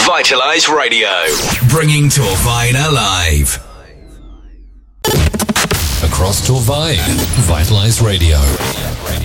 Vitalize Radio, bringing Torvine alive. Across Torvine, Vitalize Radio.